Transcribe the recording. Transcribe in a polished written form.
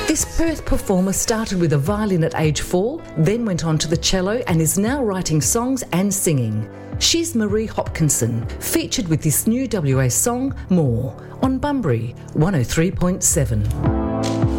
This Perth performer started with a violin at age 4, then went on to the cello and is now writing songs and singing. She's Marie Hopkinson, featured with this new WA song, More, on Bunbury 103.7.